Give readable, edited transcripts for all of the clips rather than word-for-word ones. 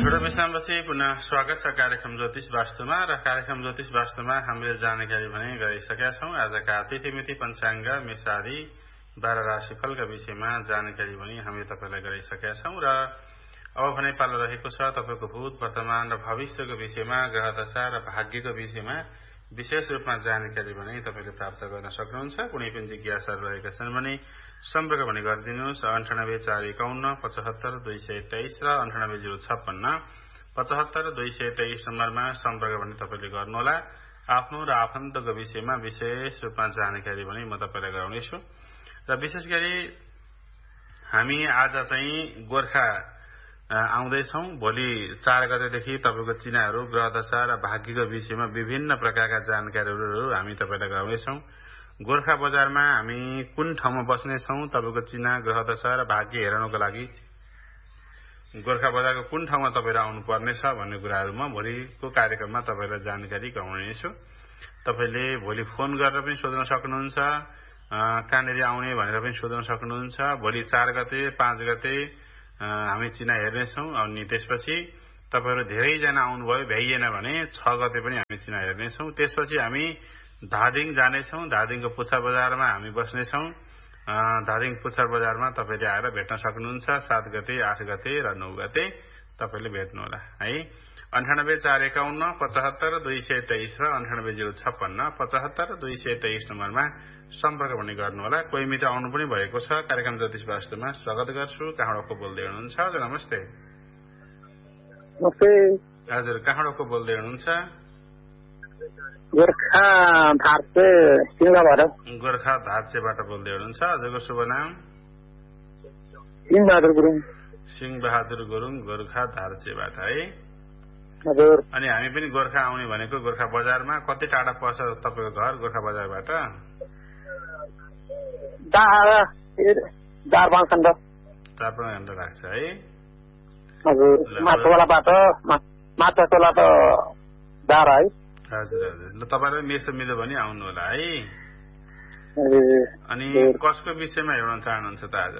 छोटो विश्रामपछि पुनः स्वागत छ कार्यक्रम ज्योतिष वास्तुमा र कार्यक्रम ज्योतिष वास्तुमा हामीले जानकारी भने गरिसकेका छौं। आजका तिथिमिति पञ्चाङ्ग मेषादि 12 राशिफलका विषयमा जानकारी पनि हामीले तपाईलाई गराइसकेका छौं र अब भने पालो रहेको छ तपाईको भूत वर्तमान र भविष्यको विषयमा ग्रह दशा र भाग्यको विषयमा विशेष रूपमा जानकारी भने तपाईले प्राप्त गर्न सक्नुहुन्छ। कुनै पनि जिज्ञासाहरू रहेका छन् भने सम्पर्क भने गरिदिनुहोस् 9841 75 223 र 9806 75 223 नम्बरमा सम्पर्क भने तपाईले गर्नुहोला। आफ्नो र आफन्तको विषयमा विशेष रूपमा जानकारी भने म तपाईलाई गराउनेछु र विशेष गरी हामी आज चाहिँ गोर्खा आउँदैछौं। भोलि 4 गतेदेखि तपाईको चिनाहरू ग्रह दशा र भाग्यको विषयमा विभिन्न प्रकारका जानकारीहरू हामी तपाईलाई गराउनेछौं। गोर्खा बजारमा हामी कुन ठाउँमा बस्ने छौं, तपाईको चिना ग्रह दशा र भाग्य हेर्नको लागि गोर्खा बजारको कुन ठाउँमा तपाईले आउनु पर्ने छ भन्ने कुराहरुमा भोलिको कार्यक्रममा तपाईलाई जानकारी गराउनेछु। तपाईले भोलि फोन गरेर पनि सोध्न सक्नुहुन्छ, कहाँनेरि आउने भनेर पनि सोध्न सक्नुहुन्छ। भोलि 4 गते 5 गते हामी चिना हेर्नेछौं अनि त्यसपछि तपाईहरु धेरै जना आउनुभयो भ्याइएन भने 6 गते पनि हामी चिना हेर्नेछौं। त्यसपछि हामी धादिङ जानेछौं। धादिङको पुच्छर बजारमा हामी बस्नेछौं। धादिङ पुच्छर बजारमा तपाईले आएर भेट्न सक्नुहुन्छ। 7 गते 8 गते र 9 गते तपाईले भेट्नु होला है। 9841 75 223 र 9806 75 223 नम्बरमा सम्पर्क पनि गर्नु होला। कोही मित्र आउनु पनि भएको छ। कार्यक्रम ज्योतिष वास्तुमा स्वागत गर्छु। कहाँको बोल्दै हुनुहुन्छ? हजुर नमस्ते। नमस्ते। हजुर कहाँको बोल्दै हुनुहुन्छ? गोर्खा धारचे सिंहबाट। गोर्खा धारचेबाट बोल्दै हुनुहुन्छ। हजुरको शुभ नाम? सिंहबहादुर गुरुङ। सिंहबहादुर गुरुङ गोर्खा धारचेबाट है। हजुर। अनि हामी पनि गोर्खा आउने भनेको गोर्खा बजारमा कति टाढा पर्छ तपाईको घर गोर्खा बजारबाट? 4-5 घण्टा। 4-5 घण्टा लाग्छ है। हजुर। माछावाला बाटो माछावाला त दार है। हजुर हजुर। ल तपाईहरु मेसो मिल्यो भने आउनु होला है। अनि कसको विषयमा हेर्न चाहनुहुन्छ त आज?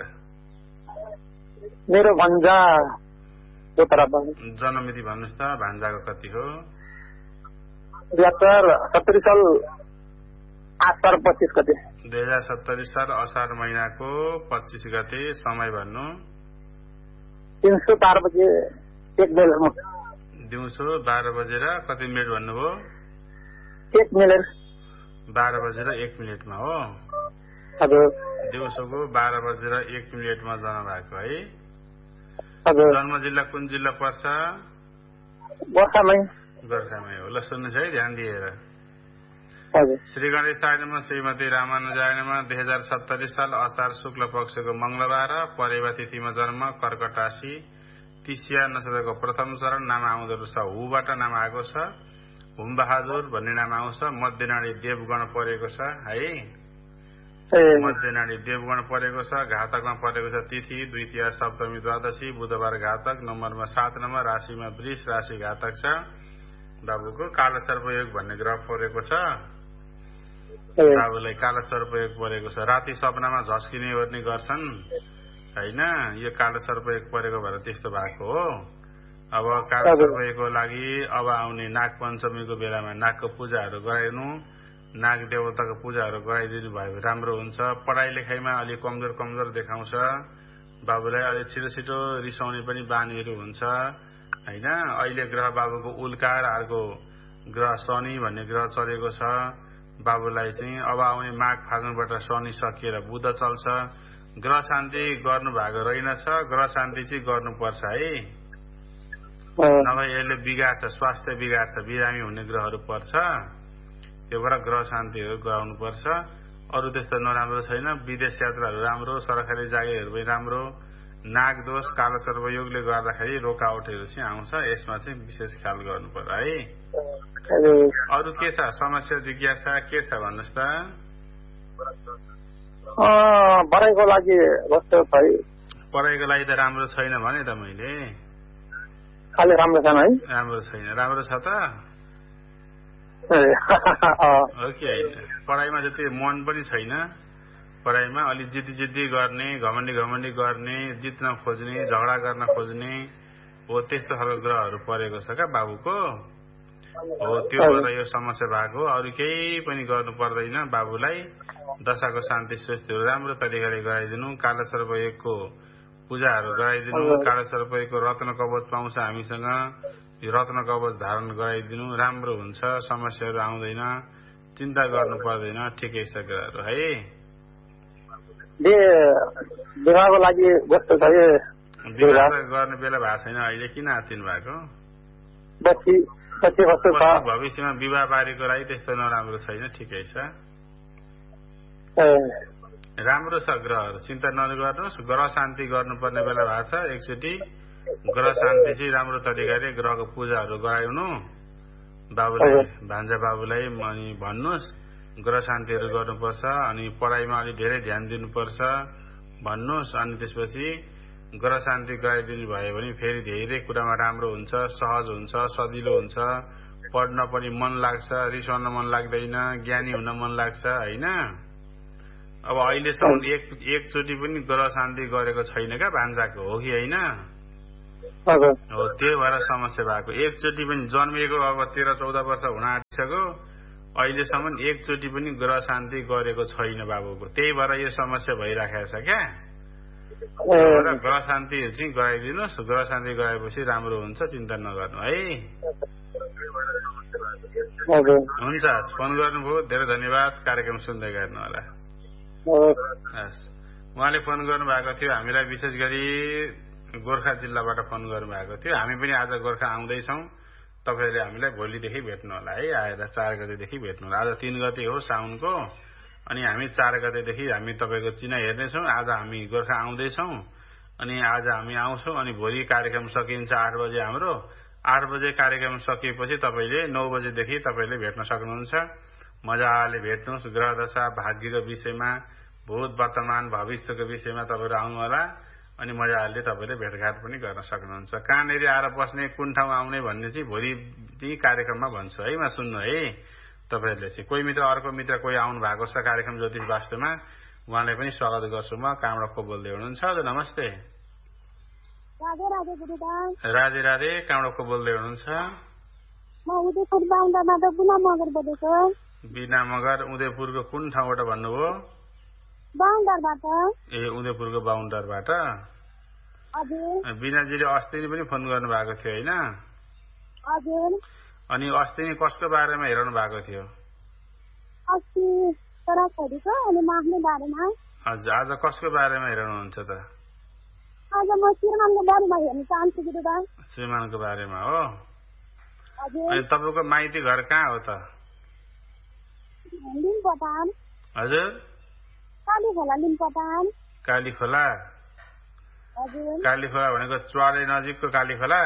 मेरो भन्जा जन्ममिति भन्नुस् त। भान्जाको कति हो? 2070 साल असार 25 गते। 2070 साल असार महिनाको 25 गते। समय भन्नु? 312 बजे 1 मिनेटमा। दिउँसो 12 बजेर कति मिनेट भन्नुभयो? 1 मिनेट। 12 बजेर 1 मिनेटमा हो। हजुर। दिउँसोको 12 बजेर 1 मिनेटमा जन्म भएको है। हजुर। जन्म जिल्ला कुन जिल्ला पर्छ? गोर्खामै। गोर्खामै हो। ल सुन्नुहोस् है ध्यान दिएर। हजुर। श्री गणेशाय नमः श्रीमती रामानुजाय नमः। 2070 साल असार शुक्ल पक्षको मंगलबार परेवा तिथिमा जन्म कर्कट राशि तिसिया नक्षत्रको प्रथम चरण नाम आउँदो छ हुबाट नाम आएको छ। हुम बहादुर भन्ने नाम आउँछ। मध्यनाडी देवगण परेको छ है। मध्यनाडी देवगण परेको छ। घातकमा परेको छ तिथि द्वितीय सप्तमी द्वादशी बुधबार घातक। नम्बरमा 7 नम्बर। राशिमा वृष राशि घातक छ। बाबुको कालो सर्पयोग भन्ने ग्रह परेको छ। बाबुलाई कालो सर्पयोग परेको छ। राति सपनामा झस्किने ओर्ने गर्छन् हैन। यो कालो सर्पयोग परेको भएर त्यस्तो भएको हो। अब कालो सर्पयोगको लागि अब आउने नाग पञ्चमीको बेलामा नागको पूजाहरू गराइनु, नाग देवताको पूजाहरू गराइदिनु भयो राम्रो हुन्छ। पढाइ लेखाइमा अलि कमजोर देखाउँछ। बाबुलाई अलि छिटो रिसाउने पनि बानीहरू हुन्छ हैन। अहिले ग्रह बाबुको उल्का र अर्को ग्रह शनि भन्ने ग्रह चलेको छ। बाबुलाई चाहिँ अब आउने माघ फागुनबाट शनि सकिएर बुध चल्छ। ग्रह शान्ति गर्नु भएको रहेनछ। ग्रह शान्ति चाहिँ गर्नुपर्छ है। नभए यसले बिगार्छ, स्वास्थ्य बिगार्छ, बिरामी हुने ग्रहहरू पर्छ। त्यो भएर ग्रह शान्तिहरू गराउनु पर्छ। अरु त्यस्तो नराम्रो छैन। विदेश यात्राहरू राम्रो, सरकारी जागिरहरू पनि राम्रो। नाग दोष कालो सर्पयोगले गर्दाखेरि रोकावटहरू चाहिँ आउँछ। यसमा चाहिँ विशेष ख्याल गर्नु पर्छ है। अरु के छ समस्या जिज्ञासा के छ भन्नुस् त? पढाइको लागि कस्तो छ? पढाइको लागि त राम्रो छैन भने त मैले। खाली राम्रो छैन है? राम्रो छैन। राम्रो छ त? हो कि हैन? पढाइमा जति मन पनि छैन। पढाइमा अलि जिद्दी गर्ने, घमण्डी गर्ने, जित्न खोज्ने, झगडा गर्न खोज्ने हो त्यस्तो खालको ग्रहहरू परेको छ क्या बाबुको हो त्यो भएर यो समस्या भएको अरू केही पनि गर्नु पर्दैन बाबुलाई दशाको शान्ति स्वस्तिहरू राम्रो तरिकाले गराइदिनु कालो सर्प एकको पूजाहरू गराइदिनु कालो सर्प एकको रत्न कवच पाउँछ हामीसँग यो रत्न कवच धारण गराइदिनु राम्रो हुन्छ समस्याहरू आउँदैन चिन्ता गर्नु पर्दैन ठिकै छ ग्रहहरू है विवाहको लागि विवाह गर्ने बेला भएको छैन अहिले किन आत्तिनु भएको भविष्यमा विवाह बारेको लागि त्यस्तो नराम्रो छैन ठिकै छ राम्रो छ ग्रहहरू चिन्ता नगर्नुहोस् ग्रह शान्ति गर्नुपर्ने बेला भएको छ एकचोटि ग्रह शान्ति चाहिँ राम्रो तरिकाले ग्रहको पूजाहरू गराउनु बाबुलाई भान्जा बाबुलाई अनि भन्नुहोस् ग्रह शान्तिहरू गर्नुपर्छ अनि पढाइमा अलिक धेरै ध्यान दिनुपर्छ भन्नुहोस् अनि त्यसपछि ग्रह शान्ति गराइदिनु भयो भने फेरि धेरै कुरामा राम्रो हुन्छ सहज हुन्छ सजिलो हुन्छ पढ्न पनि मन लाग्छ रिसाउन मन लाग्दैन ज्ञानी हुन मन लाग्छ होइन अब अहिलेसम्म एकचोटि पनि ग्रह शान्ति गरेको छैन क्या भान्जाको हो कि होइन हो त्यही भएर समस्या भएको एकचोटि पनि जन्मिएको अब 13-14 वर्ष हुन आँटिसक्यो अहिलेसम्म एकचोटि पनि ग्रह शान्ति गरेको छैन बाबुको त्यही भएर यो समस्या भइराखेको छ क्या ग्रह शान्ति चाहिँ गराइदिनुहोस् ग्रह शान्ति गराएपछि राम्रो हुन्छ चिन्ता नगर्नु है हुन्छ फोन गर्नुभयो धेरै धन्यवाद कार्यक्रम सुन्दै गर्नु होला उहाँले फोन गर्नु भएको थियो हामीलाई विशेष गरी गोर्खा जिल्लाबाट फोन गर्नु भएको थियो हामी पनि आज गोर्खा आउँदैछौँ तपाईँहरूले हामीलाई भोलिदेखि भेट्नु होला है आएर 4 गतेदेखि भेट्नु होला आज 3 गते हो साउनको अनि हामी 4 गतेदेखि हामी तपाईँको चिना हेर्नेछौँ आज हामी गोर्खा आउँदैछौँ अनि आज हामी आउँछौँ अनि भोलि कार्यक्रम सकिन्छ 8 बजे हाम्रो 8 बजे कार्यक्रम सकिएपछि तपाईँले 9 बजेदेखि तपाईँले भेट्न सक्नुहुन्छ मजाले भेट्नुहोस् ग्रह दशा भाग्यको विषयमा भूत वर्तमान भविष्यको विषयमा तपाईँहरू आउनु होला अनि मजाले तपाईँले भेटघाट पनि गर्न सक्नुहुन्छ कहाँनिर आएर बस्ने कुन ठाउँ आउने भन्ने चाहिँ भोलि चाहिँ कार्यक्रममा भन्छु है म सुन्नु है तपाईँहरूले चाहिँ कोही मित्र अर्को मित्र कोही आउनु भएको छ कार्यक्रम ज्योतिष वास्तुमा उहाँलाई पनि स्वागत गर्छु म कहाँबाट को बोल्दै हुनुहुन्छ हजुर नमस्ते राधे राधे कहाँबाट को बोल्दै हुनुहुन्छ बिना मगर उदयपुरको कुन ठाउँबाट भन्नुभयो ए उदयपुरको बाहुनटारबाट बिनाजीले अस्ति पनि फोन गर्नु भएको थियो होइन अनि अस्ति कसको बारेमा हेराउनु भएको थियो हजुर आज कसको बारेमा हेराउनुहुन्छ त श्रीमानको बारेमा हो अनि तपाईँको माइती घर कहाँ हो त हजुर कालीखोला कालीखोला भनेको च्वारे नजिकको कालीखोला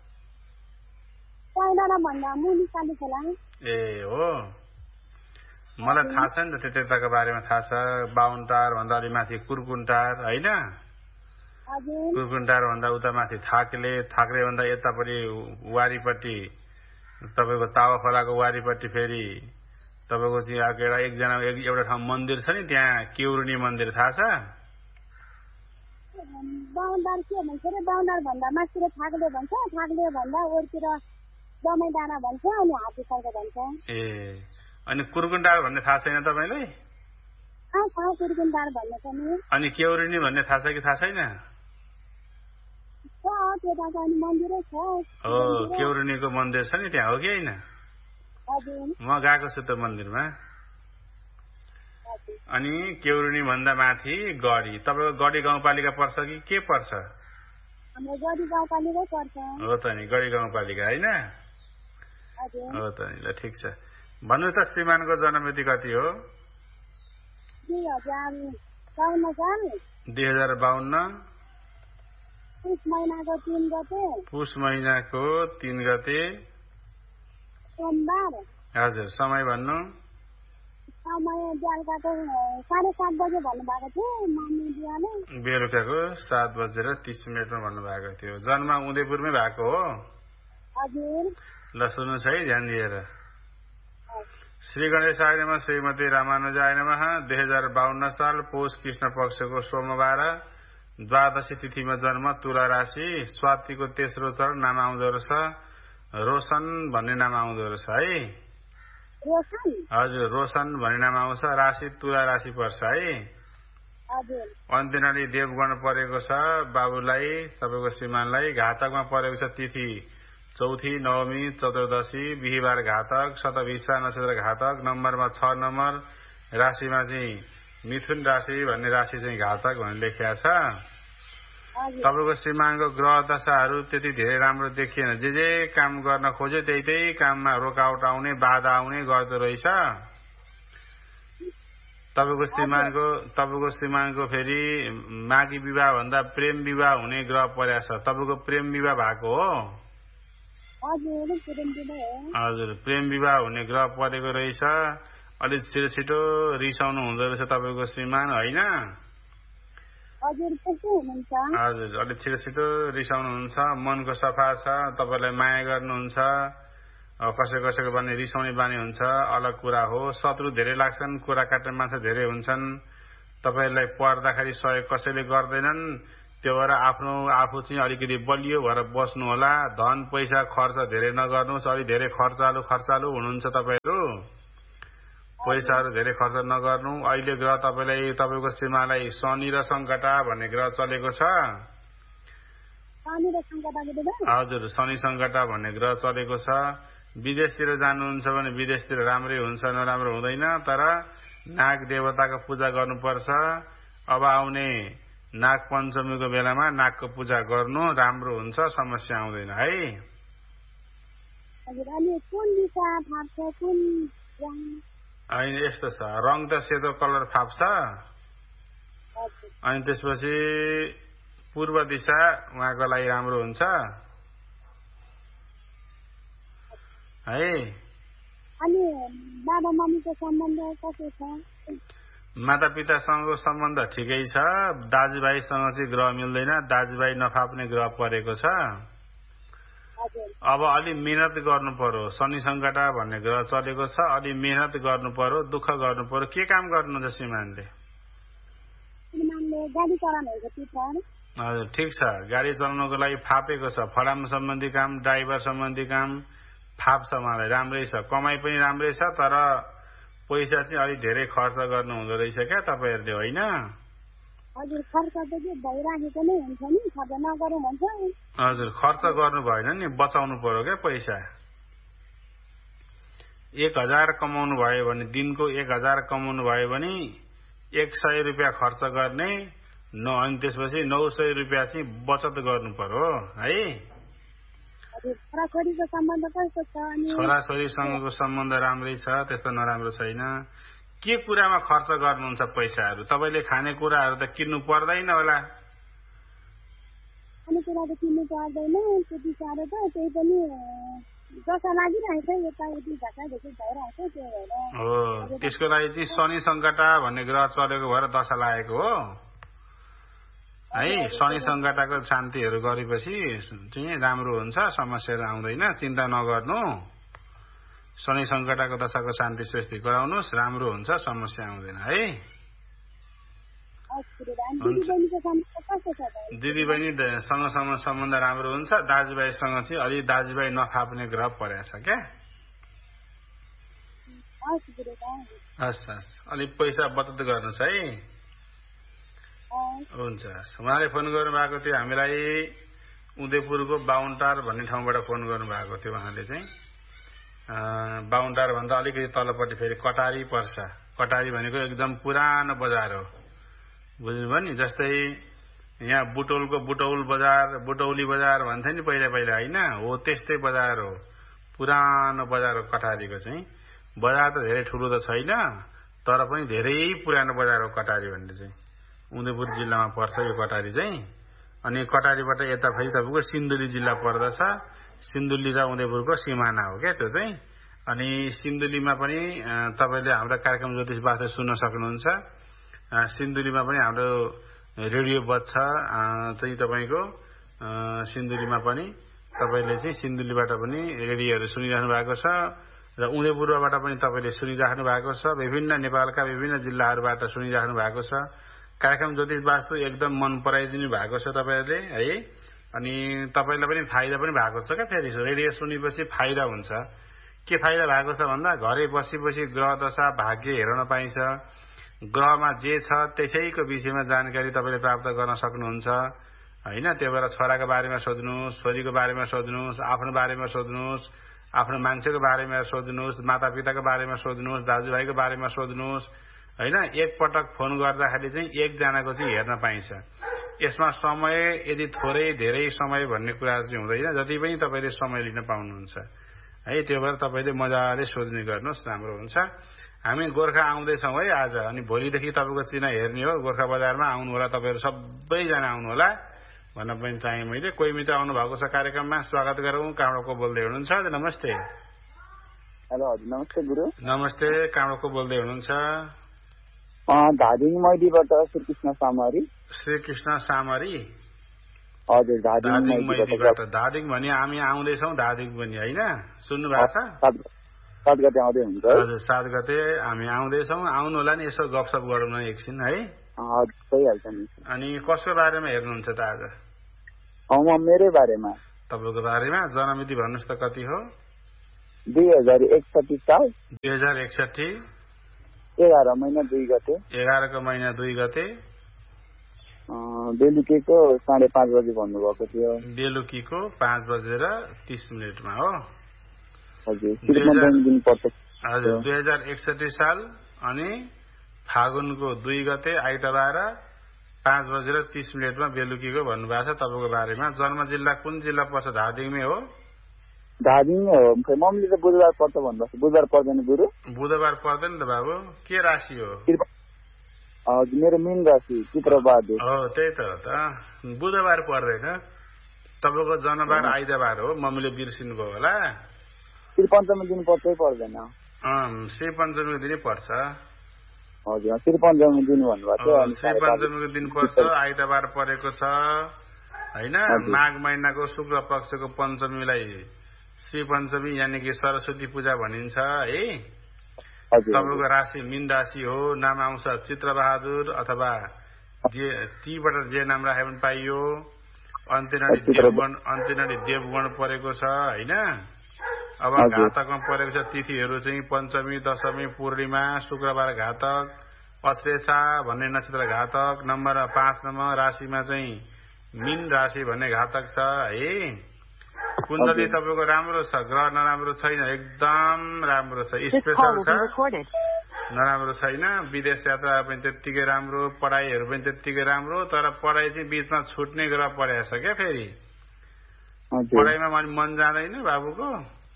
ए हो मलाई थाहा छ नि त त्यताको बारेमा थाहा छ बाहुनटार भन्दा अलि माथि कुर्कुन्टार होइन कुर्कुन्टार भन्दा उता माथि थाक्ले भन्दा यतापट्टि वारीपट्टि तपाईँको तावा खोलाको वारीपट्टि फेरि तपाईँको चाहिँ एउटा ठाउँ मन्दिर छ नि त्यहाँ केउरुनी मन्दिर थाहा छ ए अनि कुर्कुन्टार भन्ने थाहा छैन तपाईँलाई अनि केउरुनी भन्ने थाहा छ कि थाहा छैन हो केउरुनीको मन्दिर छ नि त्यहाँ हो कि होइन म गएको छु त मन्दिरमा अनि केउरुनी भन्दा माथि गढी तपाईँको गढी गाउँपालिका पर्छ कि के पर्छ हो त नि गढी गाउँपालिका होइन हो त नि ल ठिक छ भन्नु त श्रीमानको जन्ममिति कति हो 2052 पुष महिनाको 3 गते हजुर समय भन्नु बेलुकाको 7:30 भन्नुभएको थियो जन्म उदयपुरमै भएको हो ल सुन्नुहोस् है ध्यान दिएर श्री गणेशाय नमः श्रीमती रामानुजाय नमः 2052 साल पौष कृष्ण पक्षको सोमबार द्वादशी तिथिमा जन्म, तुला राशि, स्वातिको तेस्रो चरण नाम आउँदो रहेछ रोशन भन्ने नाम आउँदो रहेछ है। हजुर, रोशन भन्ने नाम आउँछ। राशि तुला राशि पर्छ है। अन्त्यनाली देवगण परेको छ बाबुलाई, तपाईँको श्रीमानलाई। घातकमा परेको छ तिथि चौथी, नवमी, चतुर्दशी, बिहिबार घातक, शतभिषा नक्षत्र घातक। नम्बरमा 6 नम्बर। राशिमा चाहिँ मिथुन राशि भन्ने राशि चाहिँ घातक भन्ने लेखिया छ। तपाईँको श्रीमानको ग्रह दशाहरू त्यति धेरै राम्रो देखिएन। जे काम गर्न खोज्यो त्यही काममा रोकावट आउने, बाधा आउने गर्दो रहेछ। तपाईँको श्रीमानको फेरि माघी विवाह भन्दा प्रेम विवाह हुने ग्रह परेको छ। तपाईँको प्रेम विवाह भएको हो? हजुर, प्रेम विवाह हुने ग्रह परेको रहेछ। अलिक छिटो रिसाउनु हुँदो रहेछ तपाईँको श्रीमान होइन? हजुर, अलिक छिटो रिसाउनुहुन्छ। मनको सफा छ, तपाईँलाई माया गर्नुहुन्छ। कसैको बानी रिसाउने बानी हुन्छ, अलग कुरा हो। शत्रु धेरै लाग्छन्, कुरा काट्ने मान्छे धेरै हुन्छन्। तपाईँलाई पर्दाखेरि सहयोग कसैले गर्दैनन्। त्यो भएर आफू चाहिँ अलिकति बलियो भएर बस्नु होला। धन पैसा खर्च धेरै नगर्नुहोस्। अलि धेरै खर्चालु हुनुहुन्छ तपाईँहरू। पैसाहरू धेरै खर्च नगर्नु। अहिले ग्रह तपाईँको श्रीमालाई शनि र सङ्कटा भन्ने ग्रह चलेको छ। हजुर, शनि सङ्कटा भन्ने ग्रह चलेको छ। विदेशतिर जानुहुन्छ भने विदेशतिर राम्रै हुन्छ, नराम्रो हुँदैन। तर नाग देवताको पूजा गर्नुपर्छ। अब आउने नाग पञ्चमीको बेलामा नागको पूजा गर्नु राम्रो हुन्छ, समस्या आउँदैन है। होइन, यस्तो छ, रङ त सेतो कलर फाप्छ। अनि त्यसपछि पूर्व दिशा उहाँको लागि राम्रो हुन्छ है। माता पितासँगको सम्बन्ध ठिकै छ। दाजुभाइसँग चाहिँ ग्रह मिल्दैन। दाजुभाइ नफाप्ने ग्रह परेको छ। अब अलि मेहनत गर्नु पर्यो। शनि सङ्कटा भन्ने ग्रह चलेको छ। अलि मेहनत गर्नु पर्यो, दुःख गर्नु पर्यो। के काम गर्नुहुन्छ श्रीमानले? हजुर, ठिक छ। गाडी चलाउनको लागि फापेको छ। फलाम सम्बन्धी काम, ड्राइभर सम्बन्धी काम फाप्छ उहाँलाई। राम्रै छ, कमाइ पनि राम्रै छ। तर पैसा चाहिँ अलिक धेरै खर्च गर्नु हुँदो रहेछ क्या तपाईँहरूले, होइन? हजुर, खर्च गर्नु भएन नि, बचाउनु पर्यो क्या पैसा। 1000 कमाउनु भयो भने, दिनको 1000 कमाउनु भयो भने 100 रुपियाँ खर्च गर्ने, अनि त्यसपछि 900 रुपियाँ चाहिँ बचत गर्नु पर्यो है। छोराछोरीसँगको सम्बन्ध राम्रै छ, त्यस्तो नराम्रो छैन। के कुरामा खर्च गर्नुहुन्छ पैसाहरू? तपाईँले खाने कुराहरू त किन्नु पर्दैन होला? हो, त्यसको लागि चाहिँ शनि सङ्कटा भन्ने ग्रह चलेको भएर दशा लागेको हो है। शनि सङ्कटाको शान्तिहरू गरेपछि चाहिँ राम्रो हुन्छ, समस्याहरू आउँदैन। चिन्ता नगर्नु। शनि सङ्कटाको दशाको शान्ति सृष्टि गराउनुहोस्, राम्रो हुन्छ, समस्या आउँदैन है। दिदी बहिनीसँग सम्बन्ध राम्रो हुन्छ। दाजुभाइसँग चाहिँ अलि दाजुभाइ नफाप्ने ग्रह परेको छ क्या। हस्, अलिक पैसा बचत गर्नुहोस् है। हुन्छ, उहाँले फोन गर्नु भएको थियो हामीलाई उदयपुरको बाहुनटार भन्ने ठाउँबाट फोन गर्नु भएको थियो। उहाँले चाहिँ बाहुनटार भन्दा अलिकति तलपट्टि फेरि कटारी पर्छ। कटारी भनेको एकदम पुरानो बजार हो, बुझ्नुभयो नि। जस्तै यहाँ बुटौली बजार भन्थे नि पहिला होइन, हो त्यस्तै बजार हो, पुरानो बजार हो कटारीको चाहिँ। बजार त धेरै ठुलो त छैन, तर पनि धेरै पुरानो बजार हो कटारी भन्ने चाहिँ। उदयपुर जिल्लामा पर्छ यो कटारी चाहिँ। अनि कटारीबाट यता फेरि तपाईँको सिन्धुली जिल्ला पर्दछ। सिन्धुली र उदयपुरको सिमाना हो क्या त्यो चाहिँ। अनि सिन्धुलीमा पनि तपाईँले हाम्रो कार्यक्रम ज्योतिष वास्ते सुन्न सक्नुहुन्छ। सिन्धुलीमा पनि हाम्रो रेडियो बज्छ चाहिँ तपाईँको। सिन्धुलीमा पनि तपाईँले चाहिँ सिन्धुलीबाट पनि रेडियोहरू सुनिराख्नु भएको छ र उदयपुरबाट पनि तपाईँले सुनिराख्नु भएको छ। विभिन्न नेपालका विभिन्न जिल्लाहरूबाट सुनिराख्नु भएको छ। कार्यक्रम ज्योतिष वास्तु एकदम मन पराइदिनु भएको छ तपाईहरुले है। अनि तपाईलाई पनि फाइदा पनि भएको छ क्या। फेरि रेडियो सुनेपछि फाइदा हुन्छ। के फाइदा भएको छ भन्दा घरै बसी ग्रह दशा भाग्य हेर्न पाइन्छ। ग्रहमा जे छ त्यसैको विषयमा जानकारी तपाईले प्राप्त गर्न सक्नुहुन्छ हैन। त्यो भएर छोराको बारेमा सोध्नुस्, छोरीको बारेमा सोध्नुस्, आफ्नो बारेमा सोध्नुस्, आफ्नो मान्छेको बारेमा सोध्नुस्, मातापिताको बारेमा सोध्नुस्, दाजुभाइको बारेमा सोध्नुस् हैन। एक पटक फोन गर्दाखेरि चाहिँ एकजनाको चाहिँ हेर्न पाइन्छ। यसमा समय यदि थोरै धेरै समय भन्ने कुरा चाहिँ हुँदैन। जति पनि तपाईले समय लिन पाउनुहुन्छ है। त्यो भएर तपाईले मजाले सोध्ने गर्नुस्, राम्रो हुन्छ। हामी गोर्खा आउँदैछौँ है आज। अनि भोलिदेखि तपाईको चिना हेर्ने हो। गोर्खा बजारमा आउनु होला, तपाईहरु सबैजना आउनु होला भन्न पनि चाहे मैले। कोही मित्र आउनु भएको छ कार्यक्रममा, स्वागत गरौँ। कहाँबाट को बोल्दै हुनुहुन्छ? नमस्ते। हेलो हजुर, नमस्ते गुरु। नमस्ते। कहाँबाट को बोल्दै हुनुहुन्छ? धादिङ मैदीबाट श्रीकृष्ण सामरी। श्रीकृष्ण सामरी हजुर, धादिङ मैदीबाट। धादिङ भने हामी आउँदैछौँ धादिङ पनि हैन, सुन्नु भएको छ? 7 गते आउँदै हुन्छ। हजुर, 7 गते हामी आउँदैछौँ। आउनु होला नि, यसो गफसप गरौँ न एकछिन है। भइहाल्छ नि। अनि कसको बारेमा हेर्नुहुन्छ त आज? म मेरै बारेमा। तपाईको बारेमा? जन्ममिति भन्नुस् त कति हो? 2061 साल 2061 11 महिना 2 गते। 11 महिना 2 गते बेलुकीको 5:30 बजे भन्नुभएको थियो। बेलुकीको 5:30 हो। हजुर, दिन पर्छ। हजुर, 2061 साल अनि फागुनको 2 गते आइतबार 5:30 बेलुकीको भन्नुभएको छ तपाईको बारेमा। जन्म जिल्ला कुन जिल्ला पर्छ? धादिङमै हो? धादिङमै हो। मम्मीले त बुधबार पर्छ भन्नुभएको छ। बुधबार पर्दैन गुरु? बुधबार पर्दैन त बाबु। के राशि हो? हजुर, मेरो मीन राशि चित्रबहादुर हो। त्यही त हो त, बुधबार पर्दैन। तपाईको जन्मबार आइतबार हो। मम्मीले बिर्सिनु भयो होला। श्री पञ्चमी दिन पर्छै पर्दैन? श्री पञ्चमीको दिनै पर्छ। हजुर, श्री पञ्चमी दिन भन्नुभएको थियो। श्री पञ्चमीको दिन पर्छ, आइतबार परेको छ हैन। माघ महिनाको शुक्ल पक्षको पञ्चमीलाई श्री पञ्चमी यानि कि सरस्वती पूजा भनिन्छ है। तपाईको राशि मीन राशि हो। नाम आउँछ चित्रबहादुर अथवा टीबाट जे नाम राखे पनि पाइयो। अन्त्यनाडी देवगण परेको छ हैन। अब घातकमा परेको छ। तिथिहरू चाहिँ पञ्चमी, दशमी, पूर्णिमा, शुक्रबार घातक, अश्लेषा भन्ने नक्षत्र घातक, नम्बर 5 नम्बर राशिमा चाहिँ मीन राशि भन्ने घातक छ है। कुण्डली तपाईको राम्रो छ, ग्रह नराम्रो छैन, एकदम राम्रो छ, स्पेशल छ, नराम्रो छैन। विदेश यात्रा पनि त्यत्तिकै राम्रो, पढाइहरू पनि त्यत्तिकै राम्रो। तर पढाइ चाहिँ बीचमा छुट्ने ग्रह परेको छ क्या। फेरि पढाइमा मन जाँदैन बाबुको?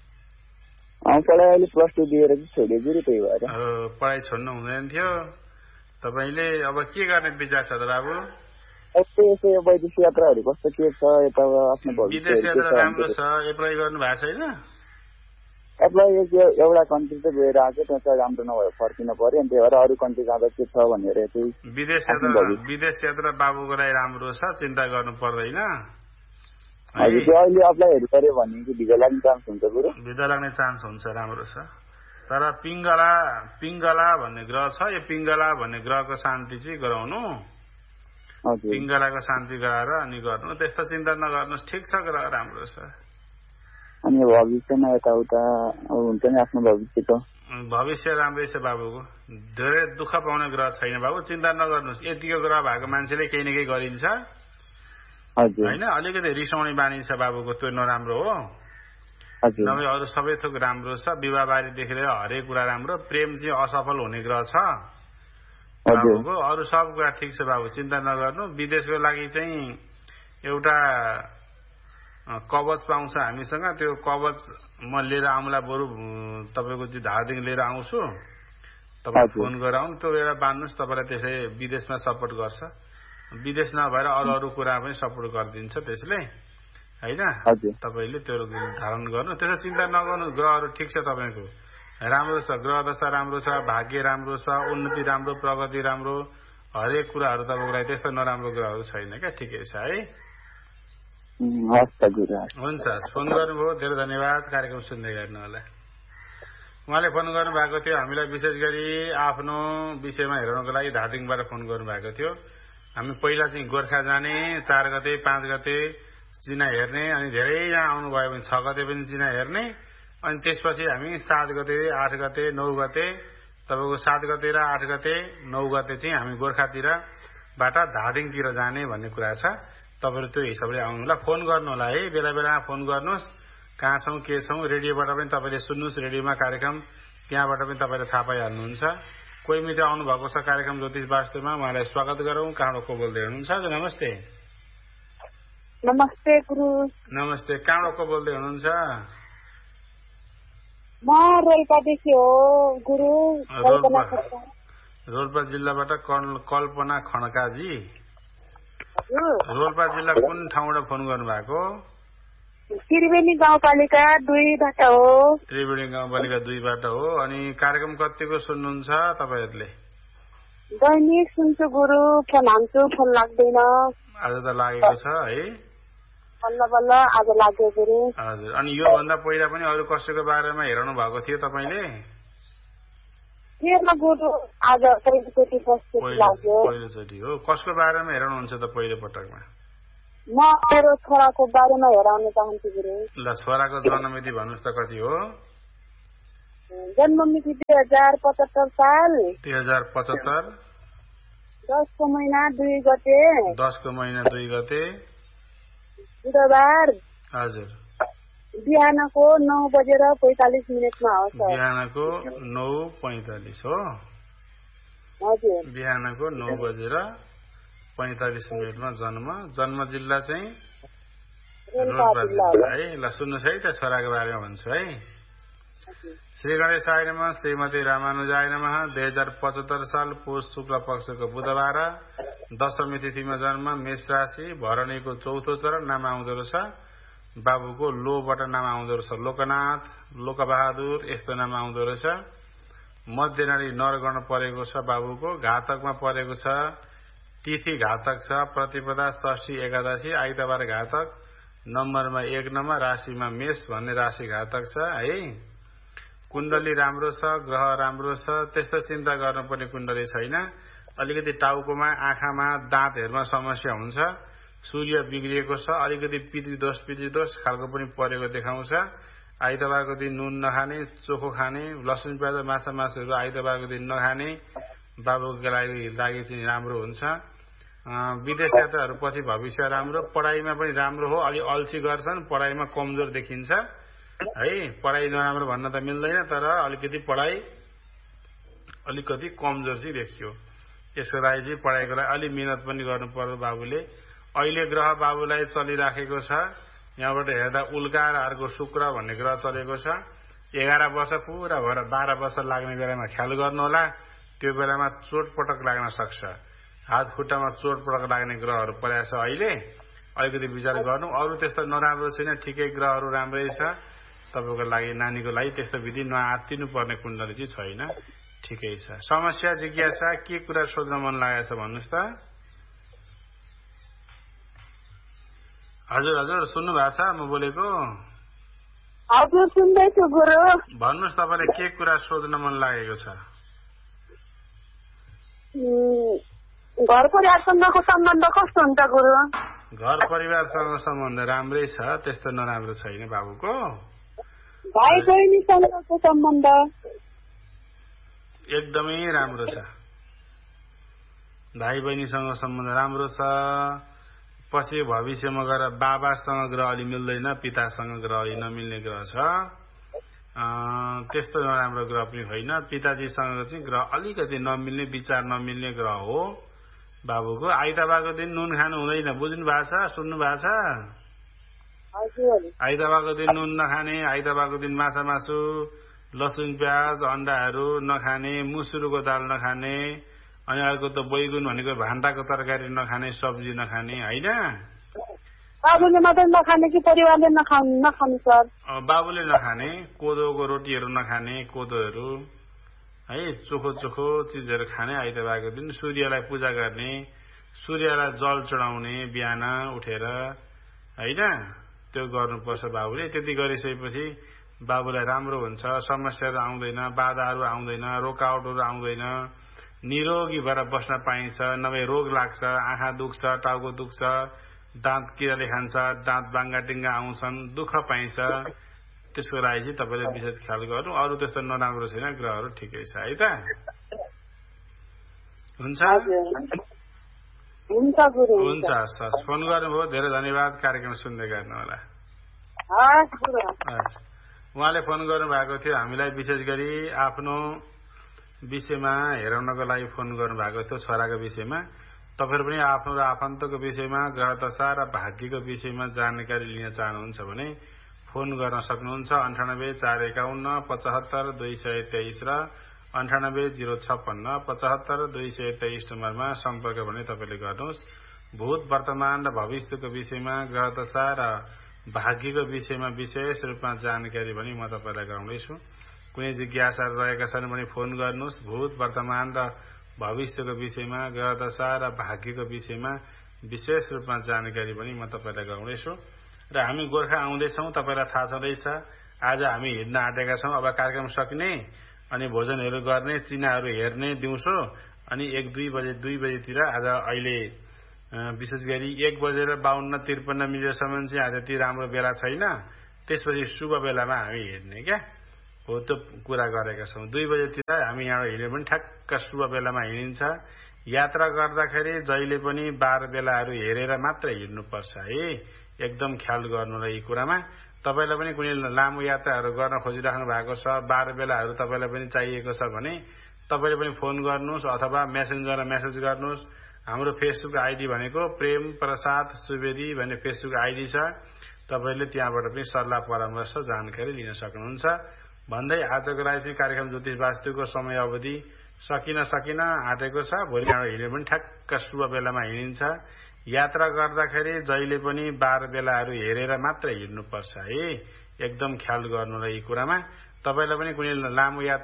पढाइ अहिले +2 दिएर चाहिँ छोड्यो गुरु, त्यही भएर। पढाइ छोड्नु हुँदैन थियो तपाईले। अब के गर्ने विचार छ त बाबु? यसो वैदेशिक यात्राहरू कस्तो के छ यता आफ्नो भविष्य? विदेश यात्रा राम्रो छ। एप्लाई गर्नु भएको छैन? एप्लाई एउटा कन्ट्री चाहिँ गएर आएको, त्यहाँ चाहिँ राम्रो नभयो, फर्किन पर्यो। अनि त्यही भएर अरू कन्ट्री जाँदा के छ भनेर चाहिँ। विदेश यात्रा बाबुको लागि राम्रो छ, चिन्ता गर्नु पर्दैन। हजुर, अहिले अप्लाईहरू गर्यो भने कि भिजा लाग्ने चान्स हुन्छ गुरु? भिजा लाग्ने चान्स हुन्छ, राम्रो छ। तर पिङ्गला भन्ने ग्रह छ। यो पिङ्गला भन्ने ग्रहको शान्ति चाहिँ गराउनु। पिङ्गलाको शान्ति गराएर अनि गर्नु। त्यस्तो चिन्ता नगर्नुहोस्, ठिक छ, ग्रह राम्रो छ। अनि भविष्यमा यताउता हुन्छ नि आफ्नो भविष्यको? भविष्य राम्रै छ बाबुको। धेरै दुःख पाउने ग्रह छैन बाबु, चिन्ता नगर्नुहोस्। यतिको ग्रह भएको मान्छेले केही न केही गरिन्छ हैन। अलिकति रिसाउने बानी छ बाबुको, त्यो नराम्रो हो। नभए अरू सबै थोक राम्रो छ। विवाह बारीदेखि लिएर हरेक कुरा राम्रो। प्रेम चाहिँ असफल हुने ग्रह छ बाबुको। अरू सब कुरा ठिक छ बाबु, चिन्ता नगर्नु। विदेशको लागि चाहिँ एउटा कवच पाउँछ हामीसँग। त्यो कवच म लिएर आउँला, बरु तपाईको चाहिँ धादिङ लिएर आउँछु। तपाईँ फोन गराउनु, त्यो लिएर बान्नुहोस्। तपाईँलाई त्यसै विदेशमा सपोर्ट गर्छ। विदेश नभएर अरू कुरा पनि सपोर्ट गरिदिन्छ त्यसले हैन। तपाईले त्यो धारण गर्नु, त्यसो चिन्ता नगर्नु। ग्रहहरू ठिक छ तपाईको, राम्रो छ। ग्रह दशा राम्रो छ, भाग्य राम्रो छ, उन्नति राम्रो, प्रगति राम्रो, हरेक कुराहरू तपाईको लागि त्यस्तो नराम्रो ग्रहहरू छैन क्या। ठिकै छ है। हुन्छ, फोन गर्नुभयो, धेरै धन्यवाद। कार्यक्रम सुन्दै गर्नु होला। उहाँले फोन गर्नुभएको थियो हामीलाई विशेष गरी आफ्नो विषयमा हेर्नको लागि धादिङबाट फोन गर्नुभएको थियो। हामी पहिला चाहिँ गोर्खा जाने, 4 गते 5 गते चिना हेर्ने, अनि धेरैजना आउनुभयो भने 6 गते पनि चिना हेर्ने, अनि त्यसपछि हामी 7 गते 8 गते 9 गते तपाईँको 7 गते र 8 गते 9 गते चाहिँ हामी गोर्खातिरबाट धादिङतिर जाने भन्ने कुरा छ। तपाईँहरू त्यो हिसाबले आउनुहोला, फोन गर्नु होला है, बेला बेलामा फोन गर्नुहोस्, कहाँ छौँ के छौँ। रेडियोबाट पनि तपाईँले सुन्नुहोस्, रेडियोमा कार्यक्रम त्यहाँबाट पनि तपाईँले थाहा पाइहाल्नुहुन्छ। कोही मित्र आउनुभएको छ कार्यक्रम ज्योतिष वास्तुमा, उहाँलाई स्वागत गरौँ। कहाँबाट को बोल्दै हुनुहुन्छ? नमस्ते। नमस्ते गुरु। नमस्ते। कहाँबाट को बोल्दै हुनुहुन्छ? म रोल्पादेखि हो गुरु। रोल्पा जिल्लाबाट कल्पना खड्काजी। रोल्पा जिल्ला कुन ठाउँबाट फोन गर्नुभएको? त्रिवेणी गाउँपालिका 2बाट हो। त्रिवेणी गाउँपालिका 2बाट हो। अनि कार्यक्रम कतिको सुन्नुहुन्छ तपाईँहरूले? दैनिक सुन्छु गुरु, फोन हान्छु, फोन लाग्दैन। आज त लागेको छ है? बल्ल बल्ल आज लाग्यो गुरु। हजुर। अनि योभन्दा पहिला पनि अरू कसैको बारेमा हेर्नु भएको थियो तपाईँले? थिएन गुरु, आज पहिलोचोटि लाग्यो। पहिलोचोटि हो। कसको बारेमा हेर्नुहुन्छ त पहिलो पटकमा? म मेरो छोराको बारेमा हेराउन चाहन्छु गुरु। ल, छोराको जन्ममिति भन्नुहोस् त कति हो? जन्ममिति 2075 साल। 2075। 10 को महिना 2 गते। 10 को महिना 2 गते बुधबार। हजुर। बिहानको 9:45 हो सर। बिहानको 9:45 हो? हजुर। बिहानको 9:45 जन्म। जन्म जिल्ला चाहिँ रोल्पा जिल्ला है। ल, सुन्नुहोस् है त, छोराको बारेमा भन्छु है। श्री गणेशाय नमः, श्रीमती रामानुजाय नमः। 2075 साल पुष शुक्ल पक्षको बुधबार, दशमी तिथिमा जन्म, मेष राशि, भरणीको 4थो चरण। नाम आउँदो रहेछ बाबुको लोबाट नाम आउँदो रहेछ लोकनाथ, लोकबहादुर, यस्तो नाम आउँदो रहेछ। मध्य नाडी नरगण परेको छ बाबुको, घातकमा परेको छ, तिथि घातक छ, प्रतिपदा, षष्ठी, एकादशी, आइतबार घातक, नम्बरमा 1 नम्बर, राशिमा मेष भन्ने राशि घातक छ है। कुण्डली राम्रो छ, ग्रह राम्रो छ, त्यस्तो चिन्ता गर्नुपर्ने कुण्डली छैन। अलिकति टाउकोमा, आँखामा, दाँतहरूमा समस्या हुन्छ, सूर्य बिग्रिएको छ, अलिकति पितृदोष खालको पनि परेको देखाउँछ। आइतबारको दिन नुन नखाने, चोखो खाने, लसुन प्याज माछा मासुहरू आइतबारको दिन नखाने बाबुको लागि चाहिँ राम्रो हुन्छ। विदेश यात्राहरू पछि भविष्य राम्रो, पढाइमा पनि राम्रो हो। अलि अल्छी गर्छन्, पढाइमा कमजोर देखिन्छ है। पढाइ नराम्रो भन्न त मिल्दैन, तर अलिकति पढाइ अलिकति कमजोर चाहिँ देखियो। यसको लागि चाहिँ पढाइको लागि अलि मिहिनेत पनि गर्नु पर्यो बाबुले। अहिले ग्रह बाबुलाई चलिराखेको छ, यहाँबाट हेर्दा उल्का र अर्को शुक्र भन्ने ग्रह चलेको छ। 11 वर्ष पुरा भएर 12 वर्ष लाग्ने बेलामा ख्याल गर्नुहोला, त्यो बेलामा चोटपटक लाग्न सक्छ। हात खुट्टामा चोटपटक लाग्ने ग्रहहरू परेको छ अहिले, अलिकति विचार गर्नु। अरू त्यस्तो नराम्रो छैन, ठिकै ग्रहहरू राम्रै छ तपाईँको लागि। नानीको लागि त्यस्तो विधि नआत्तिनु पर्ने कुण्डली चाहिँ छैन, ठिकै छ। समस्या जिज्ञासा के कुरा सोध्न मन लागेको छ भन्नुहोस् त। हजुर हजुर, सुन्नु भएको छ म बोलेको? हजुर, सुन्दैछु गुरु। भन्नुहोस् तपाईँले के कुरा सोध्न मन लागेको छ? घर परिवारसँगको सम्बन्ध कस्तो हुन्छ गुरु? घर परिवारसँग सम्बन्ध राम्रै छ, त्यस्तो नराम्रो छैन बाबुको। भाइ बहिनीसँगको सम्बन्ध एकदमै राम्रो छ। भाइ बहिनीसँग सम्बन्ध राम्रो छ। पछि भविष्यमा गएर बाबासँग ग्रह अलि मिल्दैन, पितासँग ग्रह अलि नमिल्ने ग्रह छ। त्यस्तो नराम्रो ग्रह पनि होइन। पिताजीसँग चाहिँ ग्रह अलिकति नमिल्ने, विचार नमिल्ने ग्रह हो बाबुको। आइतबारको दिन नुन खानु हुँदैन, बुझ्नु भएको छ? सुन्नु भएको छ? आइतबारको दिन नुन नखाने, आइतबारको दिन माछा मासु, लसुन प्याज, अण्डाहरू नखाने, मुसुरुको दाल नखाने, अनि अर्को त बैगुन भनेको भान्टाको तरकारी नखाने, सब्जी नखाने होइन। बाबुले मात्रै नखाने कि परिवारले नखाने सर? बाबुले नखाने, कोदोको रोटीहरू नखाने, कोदोहरू है, चोखो चोखो चिजहरू खाने आइतबारको दिन। सूर्यलाई पूजा गर्ने, सूर्यलाई जल चढाउने बिहान उठेर होइन, त्यो गर्नुपर्छ बाबुले। त्यति गरिसकेपछि बाबुलाई राम्रो हुन्छ, समस्याहरू आउँदैन, बाधाहरू आउँदैन, रोकावटहरू आउँदैन, निरोगी भएर बस्न पाइन्छ, नभए रोग लाग्छ, आँखा दुख्छ, टाउको दुख्छ, दाँत किराले खान्छ, दाँत बाङ्गाटिङ्गा आउँछन्, दुःख पाइन्छ। त्यसको लागि चाहिँ तपाईँले विशेष ख्याल गर्नु। अरू त्यस्तो नराम्रो छैन, ग्रहहरू ठिकै छ है त। हुन्छ हुन्छ हस्, फोन गर्नुभयो, धेरै धन्यवाद। कार्यक्रम सुन्दै गर्नु होला। उहाँले फोन गर्नु भएको थियो, हामीलाई विशेष गरी आफ्नो विषयमा हेराउनको लागि फोन गर्नु भएको थियो, छोराको विषयमा। तपाईहरु पनि आफ्नो र आफन्तको विषयमा, ग्रह दशा र भाग्यको विषयमा जानकारी लिन चाहनुहुन्छ भने फोन गर्न सक्नुहुन्छ। 98 451 75 223 र 98 056 75 223 नम्बरमा सम्पर्क भने तपाईले गर्नुहोस्। भूत, वर्तमान र भविष्यको विषयमा, ग्रह दशा र भाग्यको विषयमा विशेष रूपमा जानकारी पनि म तपाईलाई गराउँदैछु। कुनै जिज्ञासाहरू रहेका छन् भने फोन गर्नुहोस्। भूत, वर्तमान र भविष्यको विषयमा, ग्रह दशा र भाग्यको विषयमा विशेष रूपमा जानकारी पनि म तपाईलाई गराउँदैछु। र हामी गोर्खा आउँदैछौँ, तपाईलाई थाहा छँदैछ। आज हामी हिँड्न आँटेका छौँ। अब कार्यक्रम सकिने अनि भोजनहरू गर्ने, चिनाहरू हेर्ने दिउँसो, अनि 1-2 बजेतिर आज अहिले विशेष गरी 1:52-53 चाहिँ आज त्यति राम्रो बेला छैन। त्यसपछि शुभ बेलामा हामी हिँड्ने क्या हो, त्यो कुरा गरेका छौँ। 2 बजेतिर हामी यहाँ हिँड्यो भने ठ्याक्क शुभ बेलामा हिँडिन्छ। यात्रा गर्दाखेरि जहिले पनि बार बेलाहरू हेरेर मात्र हिँड्नुपर्छ है। एकदम ख्याल गर्नु र यी कुरामा। तपाईलाई पनि कुनै लामो यात्राहरू गर्न खोजिराख्नु भएको छ, बार बेलाहरू तपाईलाई पनि चाहिएको छ भने तपाईले पनि फोन गर्नुहोस् अथवा मेसेन्जरमा मेसेज गर्नुहोस्। हाम्रो फेसबुक आइडी भनेको प्रेम प्रसाद सुवेदी भन्ने फेसबुक आइडी छ। तपाईले त्यहाँबाट पनि सल्लाह परामर्श जानकारी लिन सक्नुहुन्छ। भन्दै आजको लागि चाहिँ कार्यक्रम ज्योतिष वास्तुको समय अवधि सकिन आँटेको छ। भोलि हिँड्यो भने ठ्याक्क शुभ बेलामा हिँडिन्छ। यात्रा गर्दाखेरि जहिले पनि बार बेलाहरू हेरेर मात्र हिँड्नुपर्छ है। एकदम ख्याल गर्नु र यी कुरामा। तपाईलाई पनि कुनै लामो यात्रा